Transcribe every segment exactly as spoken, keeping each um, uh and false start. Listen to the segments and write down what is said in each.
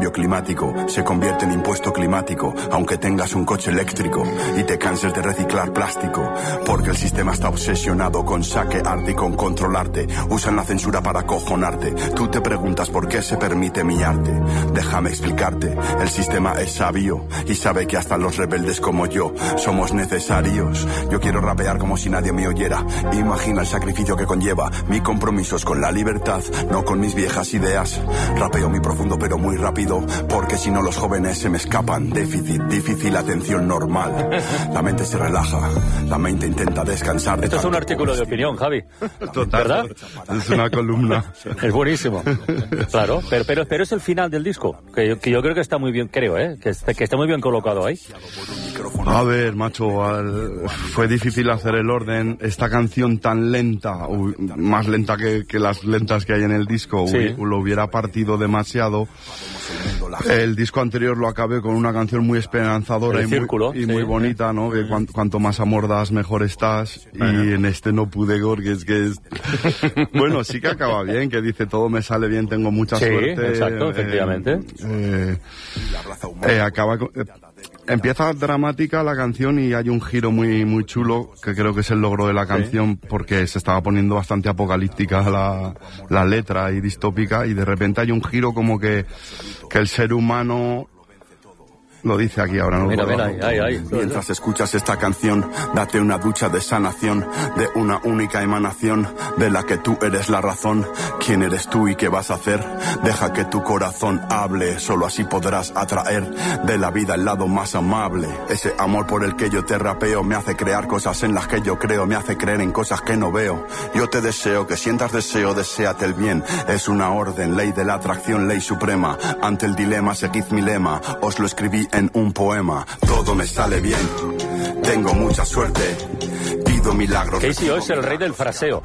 cambio climático se convierte en impuesto climático, aunque tengas un coche eléctrico y te canses de reciclar plástico, porque el sistema está obsesionado con saquearte y con controlarte. Usan la censura para acojonarte. Tú te preguntas por qué se permite mi arte. Déjame explicarte, el sistema es sabio y sabe que hasta los rebeldes como yo somos necesarios. Yo quiero rapear como si nadie me oyera. Imagina el sacrificio que conlleva. Mi compromiso es con la libertad, no con mis viejas ideas. Rapeo muy profundo pero muy rápido, porque si no los jóvenes se me escapan. Déficit, difícil, atención normal. La mente se relaja, la mente intenta descansar. De Esto es un artículo de opinión, Javi. Total, ¿verdad? Es una columna. Es buenísimo. Claro, pero, pero, pero es el final del disco, que yo, que yo creo que está muy bien, creo, ¿eh? Que, que está muy bien colocado ahí. A ver, macho, al... fue difícil hacer el orden. Esta canción tan lenta, uy, más lenta que, que las lentas que hay en el disco, sí. uy, lo hubiera partido demasiado. El disco anterior lo acabé con una canción muy esperanzadora y, círculo, muy, y sí, muy bonita, ¿no? Que cuanto, cuanto más amor das, mejor estás. Y en este no pude, porque es que es... Bueno, sí que acaba bien, que dice todo me sale bien, tengo mucha sí, suerte. Exacto, eh, efectivamente. Eh, eh, acaba con... Eh, Empieza dramática la canción y hay un giro muy muy chulo que creo que es el logro de la canción, sí. Porque se estaba poniendo bastante apocalíptica la, la letra y distópica, y de repente hay un giro como que, que el ser humano... Lo dice aquí ahora, ¿no? Mira, mira, ahí, ahí, ahí. Mientras escuchas esta canción, date una ducha de sanación, de una única emanación, de la que tú eres la razón. ¿Quién eres tú y qué vas a hacer? Deja que tu corazón hable, solo así podrás atraer de la vida el lado más amable. Ese amor por el que yo te rapeo me hace crear cosas en las que yo creo, me hace creer en cosas que no veo. Yo te deseo que sientas deseo, deséate el bien. Es una orden, ley de la atracción, ley suprema. Ante el dilema, seguid mi lema. Os lo escribí en un poema. Todo me sale bien, tengo mucha suerte, pido milagros. Casey O es el rey del fraseo.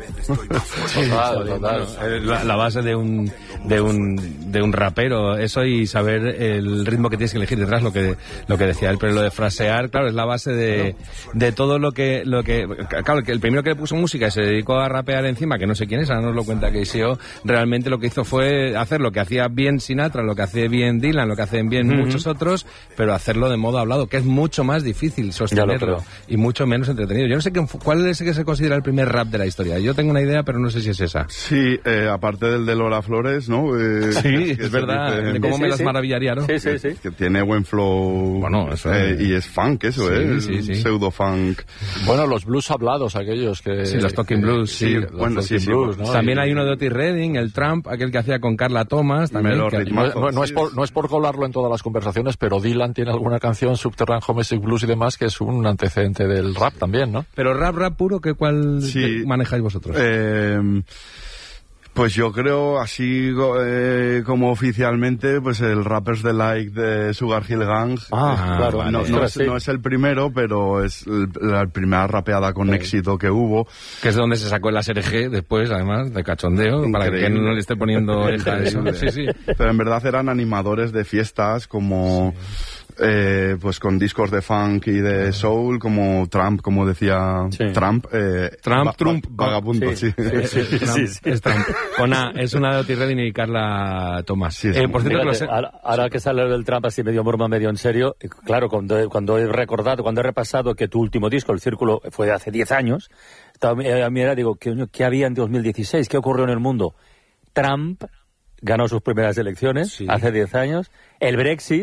Total, total. La, la base de un de un de un rapero, eso, y saber el ritmo que tienes que elegir detrás, lo que lo que decía él, pero lo de frasear, claro, es la base de de todo lo que lo que claro, que el primero que le puso música y se dedicó a rapear encima, que no sé quién es, ahora nos lo cuenta Casey O, realmente lo que hizo fue hacer lo que hacía bien Sinatra, lo que hace bien Dylan, lo que hacen bien uh-huh. muchos otros, pero hacerlo de modo hablado, que es mucho más difícil sostenerlo y mucho menos entretenido. Yo no sé qué, cuál es el que se considera el primer rap de la historia. Yo tengo una idea, pero no sé si es esa. Sí, eh, aparte del de Lola Flores, ¿no? Eh, sí, es verdad. Dice, de cómo sí, me sí, las sí. maravillaría, ¿no? Sí, sí, sí. Que tiene buen flow. Bueno, eso eh, y es funk, eso, sí, ¿eh? Sí, sí. Pseudo funk. Bueno, los blues hablados, aquellos que... Sí, los talking blues, sí. sí bueno, sí, blues, ¿no? También y... hay uno de Otis Redding, el Trump, aquel que hacía con Carla Thomas. También, que... no, no, no, es por, no es por colarlo en todas las conversaciones, pero Dylan tiene alguna canción, Subterranean Homesick Blues y demás, que es un antecedente del rap también, ¿no? Pero rap, rap puro, ¿qué cuál sí, manejáis vosotros? Eh... Pues yo creo, así eh, como oficialmente, pues el Rappers Delight de Sugar Hill Gang. Ah, claro. Vale. No, no, es, no es el primero, pero es el, la primera rapeada con sí. éxito que hubo. Que es donde se sacó el A S R G después, además, de cachondeo, increíble. Para que no le esté poniendo oreja a eso. Sí, sí. Pero en verdad eran animadores de fiestas como... Sí. Eh, pues con discos de funk y de soul, como Trump, como decía sí. Trump. Eh, Trump, va, Trump. Va, vagabundo, sí. sí. sí, sí, sí, Trump, sí, sí. Es Trump. Con A, es una de Otis Redding y Carla Thomas. Sí, eh, por cierto, Fíjate, ahora, ahora que sale del Trump así medio broma, medio en serio, claro, cuando he, cuando he recordado, cuando he repasado que tu último disco, El Círculo, fue de hace diez años, estaba, a mí era, digo, ¿qué, ¿qué había en dos mil dieciséis? ¿Qué ocurrió en el mundo? Trump ganó sus primeras elecciones sí. hace diez años, el Brexit...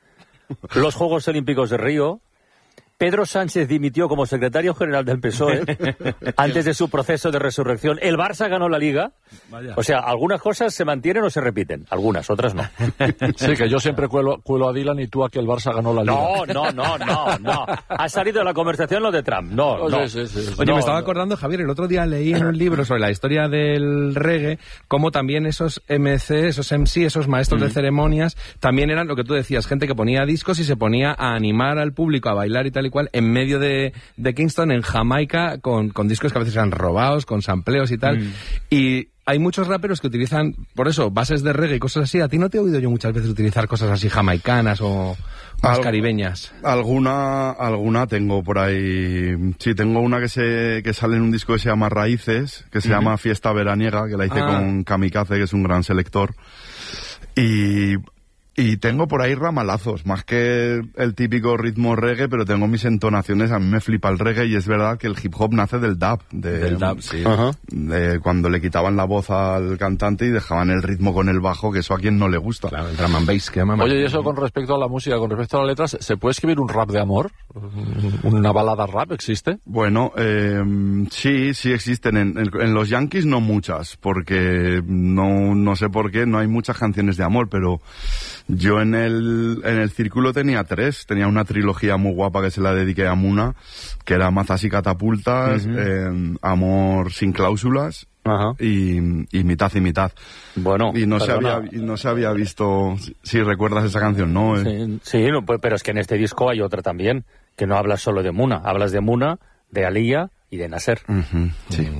Los Juegos Olímpicos de Río, Pedro Sánchez dimitió como secretario general del P S O E antes de su proceso de resurrección. El Barça ganó la Liga. Vaya. O sea, algunas cosas se mantienen o se repiten. Algunas, otras no. Sí, que yo siempre cuelo, cuelo a Dylan y tú a que el Barça ganó la Liga. No, no, no, no, no. Ha salido de la conversación lo de Trump. No, no. Sí, sí, sí. Oye, no, me estaba no. acordando, Javier, el otro día leí en un libro sobre la historia del reggae, cómo también esos M C, esos M C, esos maestros mm. de ceremonias, también eran lo que tú decías, gente que ponía discos y se ponía a animar al público a bailar y tal y cual en medio de, de Kingston, en Jamaica, con, con discos que a veces eran robados, con sampleos y tal. Mm. Y hay muchos raperos que utilizan, por eso, bases de reggae y cosas así. A ti no te he oído yo muchas veces utilizar cosas así jamaicanas o más Al, caribeñas. Alguna alguna tengo por ahí. Sí, tengo una que se que sale en un disco que se llama Raíces, que se uh-huh. llama Fiesta Veraniega, que la hice ah. con Kamikaze, que es un gran selector. Y Y tengo por ahí ramalazos, más que el típico ritmo reggae, pero tengo mis entonaciones, a mí me flipa el reggae y es verdad que el hip hop nace del dub. De, del dub, sí. Ajá. De cuando le quitaban la voz al cantante y dejaban el ritmo con el bajo, que eso a quien no le gusta. Claro, el drum and bass que llaman. Oye, y eso con respecto a la música, con respecto a las letras, ¿se puede escribir un rap de amor? ¿Una balada rap existe? Bueno, eh, sí, sí existen. En, en, en los Yankees no muchas, porque no, no sé por qué, no hay muchas canciones de amor, pero yo en el, en el círculo tenía tres. Tenía una trilogía muy guapa que se la dediqué a Muna, que era Mazas y Catapultas, uh-huh. eh, Amor sin cláusulas, uh-huh. y, y Mitad y Mitad. Bueno, y no, se perdona. había, y no se había visto, si, si recuerdas esa canción, ¿no? Sí, sí no, pues, pero es que en este disco hay otra también, que no hablas solo de Muna, hablas de Muna, de Alía y de Nasser. Uh-huh, sí.